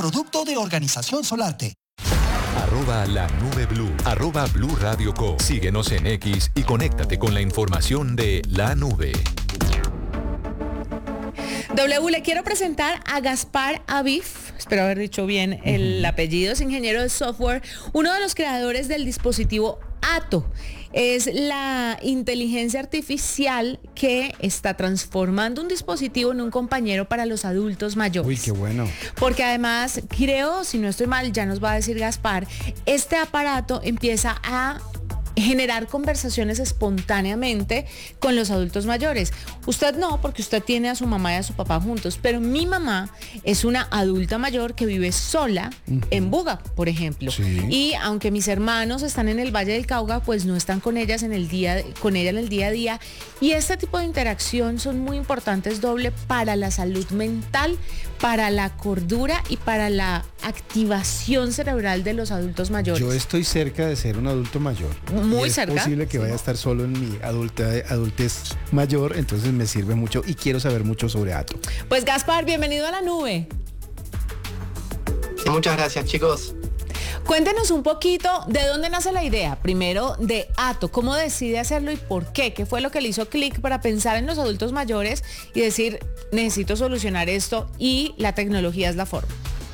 producto de Organización Solarte. @lanubeblu, @Blue Radio Co. Síguenos en X y conéctate con la información de la nube. W, le quiero presentar a Gaspar Avif, espero haber dicho bien el apellido, es ingeniero de software, uno de los creadores del dispositivo Ato. Es la inteligencia artificial que está transformando un dispositivo en un compañero para los adultos mayores. Uy, qué bueno. Porque además, creo, si no estoy mal, ya nos va a decir Gaspar, este aparato empieza a generar conversaciones espontáneamente con los adultos mayores. Usted no, porque usted tiene a su mamá y a su papá juntos, pero mi mamá es una adulta mayor que vive sola en Buga, por ejemplo. Sí. Y aunque mis hermanos están en el Valle del Cauca, pues no están con ella en el día a día. Y este tipo de interacción son muy importantes, doble, para la salud mental, para la cordura y para la activación cerebral de los adultos mayores. Yo estoy cerca de ser un adulto mayor. Muy es cerca. Es posible que vaya a estar solo en mi adultez mayor, entonces me sirve mucho y quiero saber mucho sobre Ato. Pues Gaspar, bienvenido a la nube. Muchas gracias, chicos. Cuéntenos un poquito de dónde nace la idea, primero de Ato, cómo decide hacerlo y por qué, qué fue lo que le hizo clic para pensar en los adultos mayores y decir, necesito solucionar esto y la tecnología es la forma.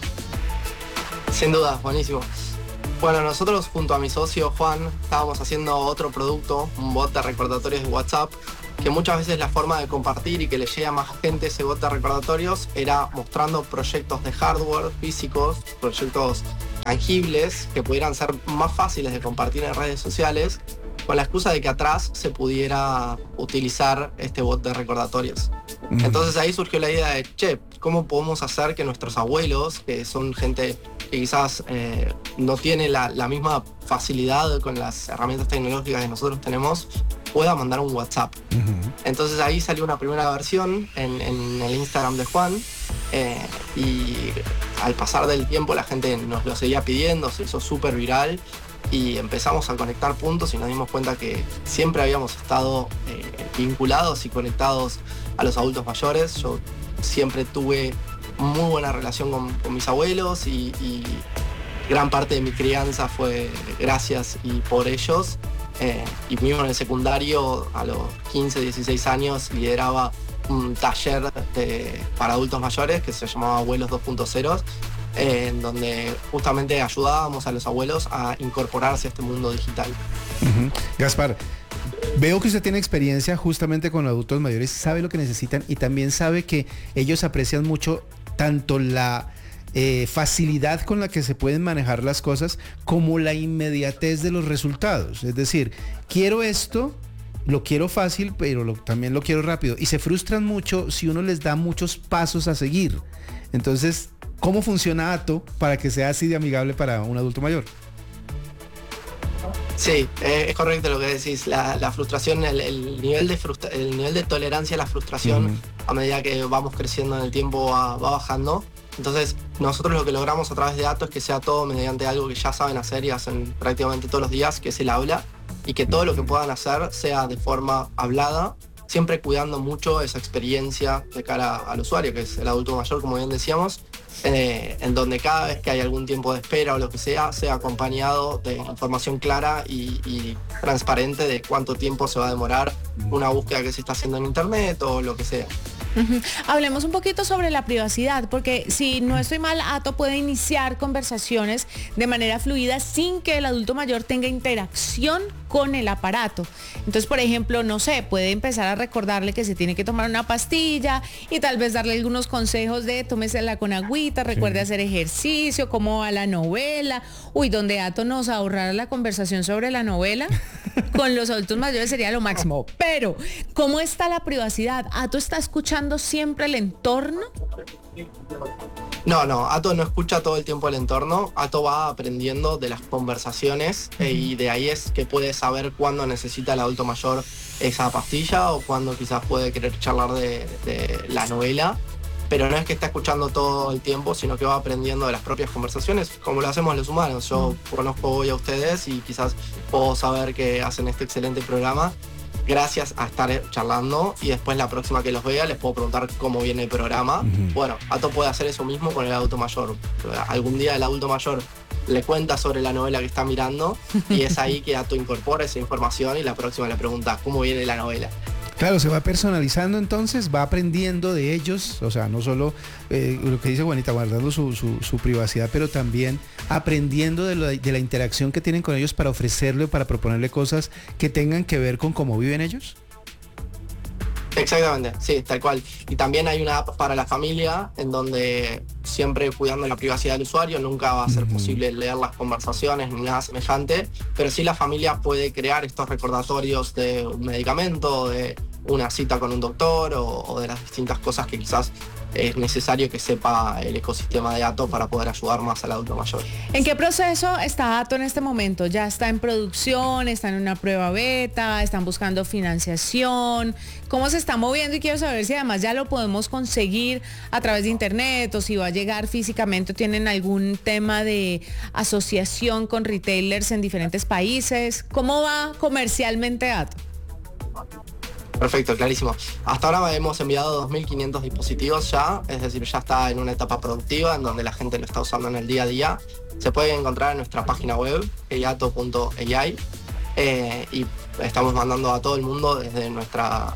Sin duda, buenísimo. Bueno, nosotros junto a mi socio Juan estábamos haciendo otro producto, un bot de recordatorios de WhatsApp, que muchas veces la forma de compartir y que le llegue a más gente ese bot de recordatorios era mostrando proyectos de hardware físicos, proyectos tangibles que pudieran ser más fáciles de compartir en redes sociales, con la excusa de que atrás se pudiera utilizar este bot de recordatorios. Entonces ahí surgió la idea de, ¿cómo podemos hacer que nuestros abuelos, que son gente que quizás no tiene la misma facilidad con las herramientas tecnológicas que nosotros tenemos, pueda mandar un WhatsApp? Entonces ahí salió una primera versión en el Instagram de Juan, y al pasar del tiempo la gente nos lo seguía pidiendo, se hizo súper viral y empezamos a conectar puntos y nos dimos cuenta que siempre habíamos estado vinculados y conectados a los adultos mayores. Yo siempre tuve muy buena relación con mis abuelos y gran parte de mi crianza fue gracias y por ellos. Y mismo en el secundario, a los 15, 16 años, lideraba un taller para adultos mayores que se llamaba Abuelos 2.0, en donde justamente ayudábamos a los abuelos a incorporarse a este mundo digital. Gaspar, veo que usted tiene experiencia justamente con adultos mayores, sabe lo que necesitan y también sabe que ellos aprecian mucho tanto la facilidad con la que se pueden manejar las cosas como la inmediatez de los resultados. Es decir, quiero esto, lo quiero fácil, pero también lo quiero rápido. Y se frustran mucho si uno les da muchos pasos a seguir. Entonces, ¿cómo funciona Ato para que sea así de amigable para un adulto mayor? Sí, es correcto lo que decís. La frustración, el nivel de tolerancia a la frustración a medida que vamos creciendo en el tiempo va bajando. Entonces, nosotros lo que logramos a través de Ato es que sea todo mediante algo que ya saben hacer y hacen prácticamente todos los días, que es el habla, y que todo lo que puedan hacer sea de forma hablada, siempre cuidando mucho esa experiencia de cara al usuario, que es el adulto mayor, como bien decíamos, en donde cada vez que hay algún tiempo de espera o lo que sea acompañado de información clara y transparente de cuánto tiempo se va a demorar una búsqueda que se está haciendo en internet o lo que sea. Hablemos un poquito sobre la privacidad, porque si no estoy mal, Ato puede iniciar conversaciones de manera fluida sin que el adulto mayor tenga interacción con el aparato. Entonces, por ejemplo, no sé, puede empezar a recordarle que se tiene que tomar una pastilla y tal vez darle algunos consejos de tómesela con agüita, recuerde hacer ejercicio, cómo va la novela. Donde Ato nos ahorrara la conversación sobre la novela, con los adultos mayores sería lo máximo. Pero, ¿cómo está la privacidad? ¿Ato está escuchando siempre el entorno? No, Ato no escucha todo el tiempo el entorno. Ato va aprendiendo de las conversaciones y de ahí es que puede saber cuándo necesita el adulto mayor esa pastilla o cuándo quizás puede querer charlar de la novela. Pero no es que está escuchando todo el tiempo, sino que va aprendiendo de las propias conversaciones, como lo hacemos los humanos. Yo conozco hoy a ustedes y quizás puedo saber que hacen este excelente programa. gracias a estar charlando, y después la próxima que los vea les puedo preguntar cómo viene el programa. Bueno, Ato puede hacer eso mismo con el adulto mayor. Algún día el adulto mayor le cuenta sobre la novela que está mirando y es ahí que Ato incorpora esa información y la próxima le pregunta cómo viene la novela. Claro, se va personalizando, entonces va aprendiendo de ellos, o sea, no solo lo que dice Juanita, guardando su privacidad, pero también aprendiendo de la interacción que tienen con ellos para ofrecerle o para proponerle cosas que tengan que ver con cómo viven ellos. Exactamente, sí, tal cual. Y también hay una app para la familia en donde, siempre cuidando la privacidad del usuario, nunca va a ser posible leer las conversaciones ni nada semejante, pero sí la familia puede crear estos recordatorios de un medicamento, de una cita con un doctor o de las distintas cosas que quizás es necesario que sepa el ecosistema de Ato para poder ayudar más al adulto mayor. ¿En qué proceso está Ato en este momento? ¿Ya está en producción? ¿Está en una prueba beta? ¿Están buscando financiación? ¿Cómo se está moviendo? Y quiero saber si además ya lo podemos conseguir a través de internet o si va a llegar físicamente o tienen algún tema de asociación con retailers en diferentes países. ¿Cómo va comercialmente Ato? Perfecto, clarísimo. Hasta ahora hemos enviado 2.500 dispositivos ya, es decir, ya está en una etapa productiva en donde la gente lo está usando en el día a día. Se puede encontrar en nuestra página web, ato.ai, y estamos mandando a todo el mundo desde nuestra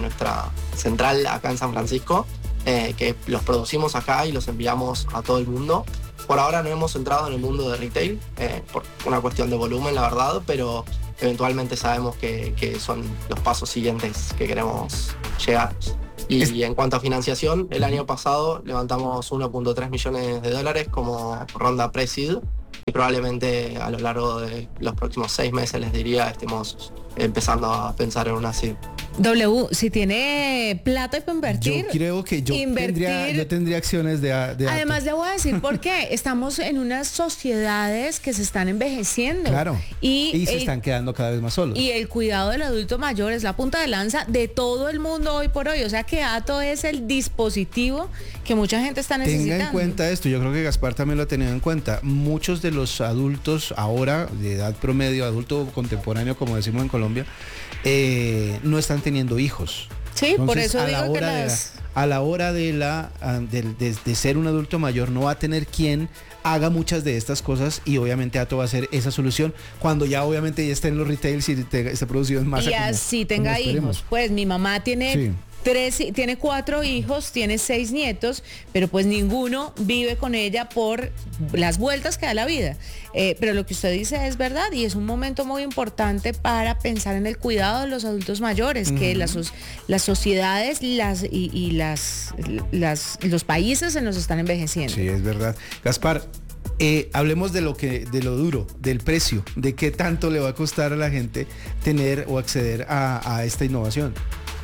central acá en San Francisco, que los producimos acá y los enviamos a todo el mundo. Por ahora no hemos entrado en el mundo de retail, por una cuestión de volumen, la verdad, pero eventualmente sabemos que son los pasos siguientes que queremos llegar. Y en cuanto a financiación, el año pasado levantamos 1.3 millones de dólares como ronda pre-seed, y probablemente a lo largo de los próximos 6 meses, les diría, estemos empezando a pensar en una seed. Si tiene plata para invertir, yo creo que yo tendría acciones de además le voy a decir por qué. Estamos en unas sociedades que se están envejeciendo. Claro. Y se están quedando cada vez más solos. Y el cuidado del adulto mayor es la punta de lanza de todo el mundo hoy por hoy. O sea que Ato es el dispositivo que mucha gente está necesitando. Tenga en cuenta esto, yo creo que Gaspar también lo ha tenido en cuenta. Muchos de los adultos ahora, de edad promedio, adulto contemporáneo, como decimos en Colombia, no están teniendo hijos. Sí, entonces, por eso digo que a la hora de ser un adulto mayor no va a tener quien haga muchas de estas cosas, y obviamente Ato va a ser esa solución cuando ya obviamente ya esté en los retails y esté producido en masa. Y así tenga hijos. Pues mi mamá tiene... tiene 4 hijos, tiene 6 nietos, pero pues ninguno vive con ella por las vueltas que da la vida. Pero lo que usted dice es verdad, y es un momento muy importante para pensar en el cuidado de los adultos mayores, que las sociedades los países se nos están envejeciendo. Sí, es verdad. Gaspar, hablemos de lo duro, del precio, de qué tanto le va a costar a la gente tener o acceder a esta innovación.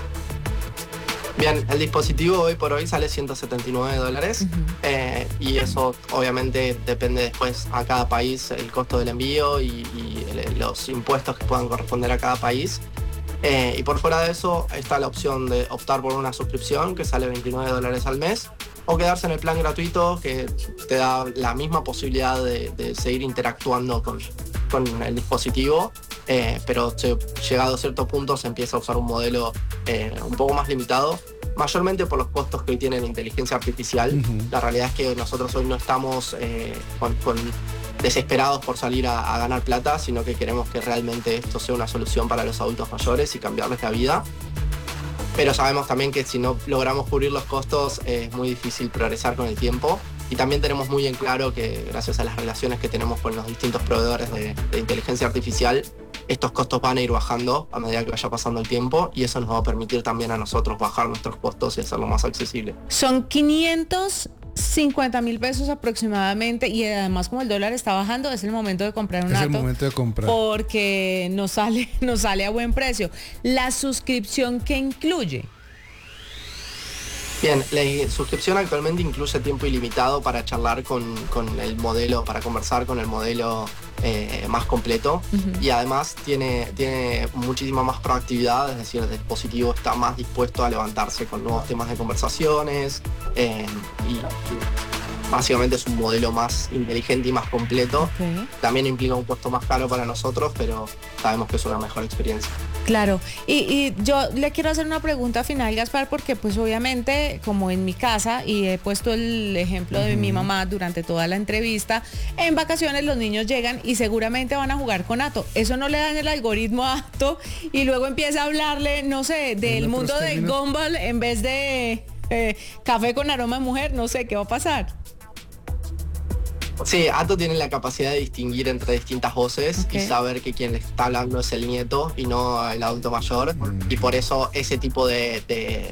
Bien, el dispositivo hoy por hoy sale $179, y eso obviamente depende después a cada país el costo del envío y los impuestos que puedan corresponder a cada país. Y por fuera de eso está la opción de optar por una suscripción que sale $29 al mes, o quedarse en el plan gratuito que te da la misma posibilidad de seguir interactuando con el dispositivo, pero llegado a cierto punto se empieza a usar un modelo un poco más limitado, mayormente por los costos que hoy tiene la inteligencia artificial. La realidad es que nosotros hoy no estamos desesperados por salir a ganar plata, sino que queremos que realmente esto sea una solución para los adultos mayores y cambiarles la vida. Pero sabemos también que si no logramos cubrir los costos es muy difícil progresar con el tiempo. Y también tenemos muy en claro que gracias a las relaciones que tenemos con los distintos proveedores de inteligencia artificial, estos costos van a ir bajando a medida que vaya pasando el tiempo, y eso nos va a permitir también a nosotros bajar nuestros costos y hacerlo más accesible. Son 550,000 pesos aproximadamente, y además como el dólar está bajando, es el momento de comprar un Ato. Es el momento de comprar. Porque nos sale a buen precio. La suscripción, ¿qué incluye? Bien, la suscripción actualmente incluye tiempo ilimitado para charlar con el modelo, para conversar con el modelo más completo, y además tiene muchísima más proactividad, es decir, el dispositivo está más dispuesto a levantarse con nuevos temas de conversaciones, y básicamente es un modelo más inteligente y más completo. Ok. También implica un costo más caro para nosotros, pero sabemos que es una mejor experiencia. Claro, y yo le quiero hacer una pregunta final, Gaspar, porque pues obviamente como en mi casa, y he puesto el ejemplo de mi mamá durante toda la entrevista, en vacaciones los niños llegan y seguramente van a jugar con Ato. Eso no le daña el algoritmo a Ato y luego empieza a hablarle, no sé, del En mundo otros de términos. Gumball en vez de café con aroma de mujer, no sé, ¿qué va a pasar? Sí, Ato tiene la capacidad de distinguir entre distintas voces Ok. y saber que quien le está hablando es el nieto y no el adulto mayor. Y por eso ese tipo de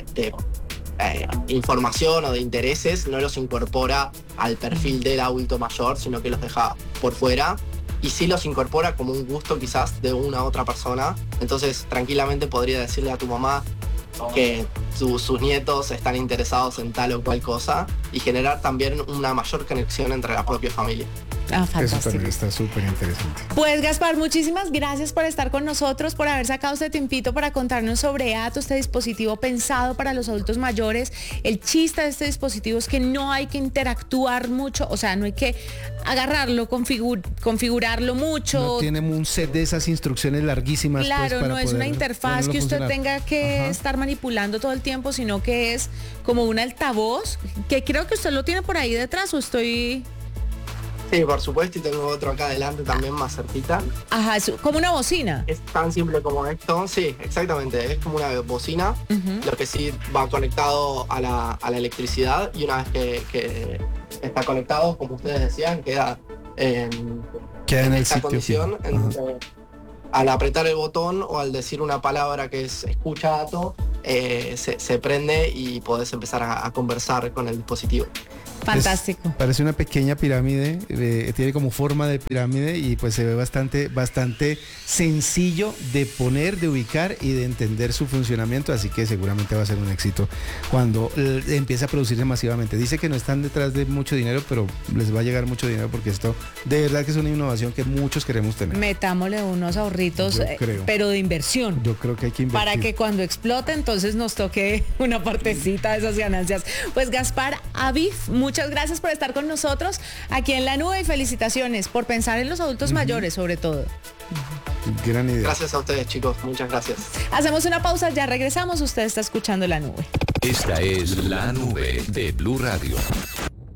información o de intereses no los incorpora al perfil del adulto mayor, sino que los deja por fuera. Y sí los incorpora como un gusto quizás de una otra persona. Entonces tranquilamente podría decirle a tu mamá que sus nietos están interesados en tal o cual cosa y generar también una mayor conexión entre la propia familia. Ah, Eso fantástico. también está súper interesante. Pues Gaspar, muchísimas gracias por estar con nosotros, por haber sacado este tiempito para contarnos sobre Ato, este dispositivo pensado para los adultos mayores. El chiste de este dispositivo es que no hay que interactuar mucho, o sea, no hay que agarrarlo, configurarlo mucho. No tiene un set de esas instrucciones larguísimas. pues, Claro, para no es una poder interfaz ponerlo que a usted funcionar. tenga que Ajá. estar manipulando todo el tiempo, sino que es como un altavoz, que creo que usted lo tiene por ahí detrás, o estoy... Sí, por supuesto, y tengo otro acá adelante también más cerquita. Ajá, es como una bocina. Es tan simple como esto. Sí, exactamente. Es como una bocina. Ujú. Lo que sí va conectado a la electricidad y una vez que está conectado, como ustedes decían, queda en Queda en el esta sitio condición. fijo. Ajá. Entonces, al apretar el botón o al decir una palabra que es escucha Ato, se prende y podés empezar a conversar con el dispositivo. Fantástico. Parece una pequeña pirámide, tiene como forma de pirámide y pues se ve bastante sencillo de poner, de ubicar y de entender su funcionamiento, así que seguramente va a ser un éxito cuando empiece a producirse masivamente. Dice que no están detrás de mucho dinero, pero les va a llegar mucho dinero porque esto de verdad que es una innovación que muchos queremos tener. Metámosle unos ahorritos, Yo creo. pero de inversión. Yo creo que hay que invertir. Para que cuando explote, entonces nos toque una partecita de esas ganancias. Pues Gaspar Avif, muchas gracias por estar con nosotros aquí en La Nube y felicitaciones por pensar en los adultos mayores sobre todo. Gran idea. Gracias a ustedes, chicos. Muchas gracias. Hacemos una pausa, ya regresamos. Usted está escuchando La Nube. Esta es La Nube de Blue Radio.